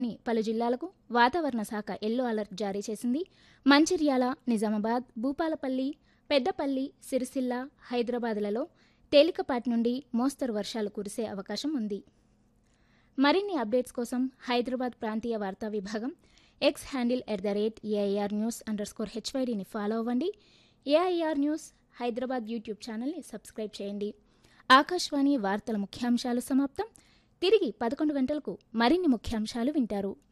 పలు జిల్లాలకు వాతావరణ శాఖ ఎల్లో అలర్ట్ జారీ చేసింది. మంచిర్యాల, నిజామాబాద్, భూపాలపల్లి, పెద్దపల్లి, సిరిసిల్ల, హైదరాబాద్లలో తేలికపాటి నుండి మోస్తరు వర్షాలు కురిసే అవకాశం ఉంది. మరిన్ని అప్డేట్స్ కోసం హైదరాబాద్ ప్రాంతీయ వార్తా విభాగం ఎక్స్ హ్యాండిల్ @AIRnews_HYDని ఫాలో అవ్వండి. AIR న్యూస్ హైదరాబాద్ యూట్యూబ్ ఛానల్ని సబ్స్క్రైబ్ చేయండి. ఆకాశవాణి వార్తల ముఖ్యాంశాలు సమాప్తం. తిరిగి 11 గంటలకు మరిన్ని ముఖ్యాంశాలు వింటారు.